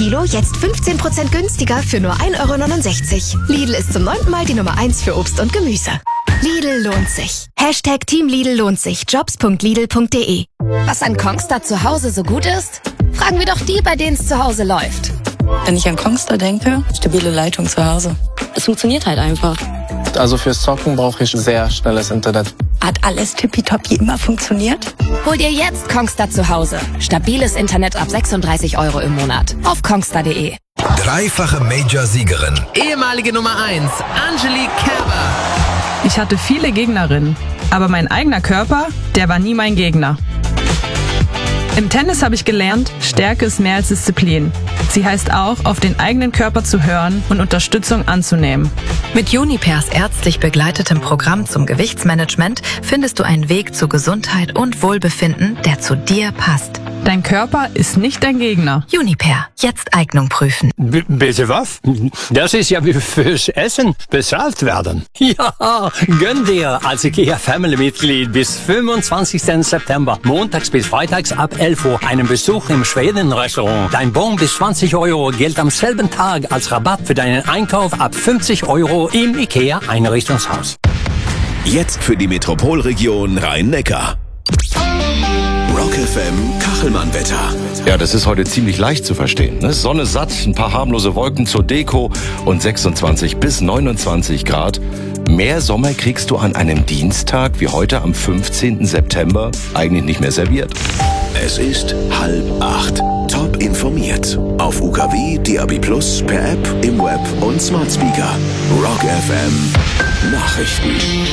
Kilo jetzt 15% günstiger für nur 1,69 €. Lidl ist zum 9. Mal die Nummer 1 für Obst und Gemüse. Lidl lohnt sich. #Team Lidl lohnt sich. Jobs.lidl.de. Was an Kongstar zu Hause so gut ist? Fragen wir doch die, bei denen es zu Hause läuft. Wenn ich an Kongstar denke, stabile Leitung zu Hause. Es funktioniert halt einfach. Also fürs Zocken brauche ich sehr schnelles Internet. Hat alles tippitoppi immer funktioniert? Hol dir jetzt Kongstar zu Hause. Stabiles Internet ab 36 € im Monat. Auf kongstar.de. Dreifache Major-Siegerin. Ehemalige Nummer 1, Angelique Kerber. Ich hatte viele Gegnerinnen, aber mein eigener Körper, der war nie mein Gegner. Im Tennis habe ich gelernt, Stärke ist mehr als Disziplin. Sie heißt auch, auf den eigenen Körper zu hören und Unterstützung anzunehmen. Mit Unipairs ärztlich begleitetem Programm zum Gewichtsmanagement findest du einen Weg zu Gesundheit und Wohlbefinden, der zu dir passt. Dein Körper ist nicht dein Gegner. Unipair. Jetzt Eignung prüfen. Bitte was? Das ist ja wie fürs Essen bezahlt werden. Ja, gönn dir als IKEA-Family-Mitglied bis 25. September, montags bis freitags ab 11 Uhr, einen Besuch im Schweden-Restaurant. Dein Bon bis 20 € gilt am selben Tag als Rabatt für deinen Einkauf ab 50 € im IKEA-Einrichtungshaus. Jetzt für die Metropolregion Rhein-Neckar. Rock FM Kachelmann-Wetter. Ja, das ist heute ziemlich leicht zu verstehen. Ne? Sonne satt, ein paar harmlose Wolken zur Deko und 26 bis 29 Grad. Mehr Sommer kriegst du an einem Dienstag wie heute am 15. September eigentlich nicht mehr serviert. Es ist 7:30. Top informiert. Auf UKW, DAB+, per App, im Web und Smart Speaker. Rock FM Nachrichten.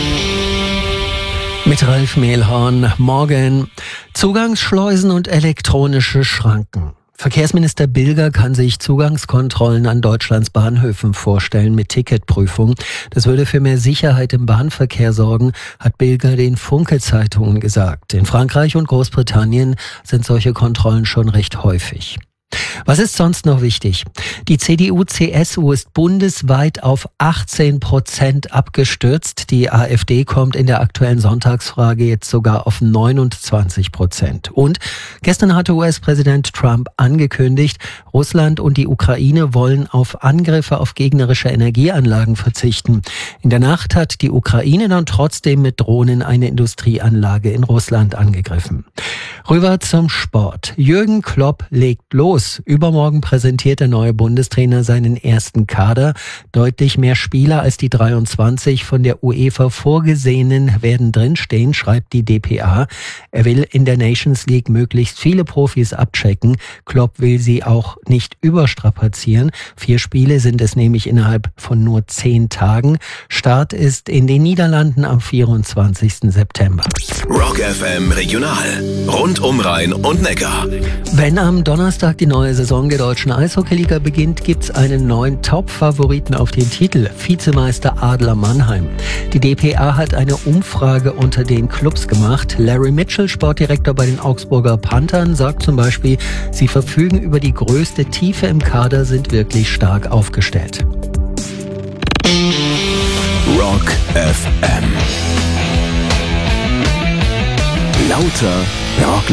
Mit Ralf Mehlhorn. Morgen. Zugangsschleusen und elektronische Schranken. Verkehrsminister Bilger kann sich Zugangskontrollen an Deutschlands Bahnhöfen vorstellen mit Ticketprüfung. Das würde für mehr Sicherheit im Bahnverkehr sorgen, hat Bilger den Funke-Zeitungen gesagt. In Frankreich und Großbritannien sind solche Kontrollen schon recht häufig. Was ist sonst noch wichtig? Die CDU-CSU ist bundesweit auf 18% abgestürzt. Die AfD kommt in der aktuellen Sonntagsfrage jetzt sogar auf 29%. Und gestern hatte US-Präsident Trump angekündigt, Russland und die Ukraine wollen auf Angriffe auf gegnerische Energieanlagen verzichten. In der Nacht hat die Ukraine dann trotzdem mit Drohnen eine Industrieanlage in Russland angegriffen. Rüber zum Sport. Jürgen Klopp legt los. Übermorgen präsentiert der neue Bundestrainer seinen ersten Kader. Deutlich mehr Spieler als die 23 von der UEFA vorgesehenen werden drinstehen, schreibt die dpa. Er will in der Nations League möglichst viele Profis abchecken. Klopp will sie auch nicht überstrapazieren. 4 Spiele sind es nämlich innerhalb von nur 10 Tagen. Start ist in den Niederlanden am 24. September. Rock FM Regional. Rund um Rhein und Neckar. Wenn am Donnerstag die neue Saison der deutschen Eishockeyliga beginnt, gibt's einen neuen Top-Favoriten auf den Titel, Vizemeister Adler Mannheim. Die dpa hat eine Umfrage unter den Clubs gemacht. Larry Mitchell, Sportdirektor bei den Augsburger Panthern, sagt zum Beispiel, sie verfügen über die größte Tiefe im Kader, sind wirklich stark aufgestellt. Rock FM. Lauter Rock.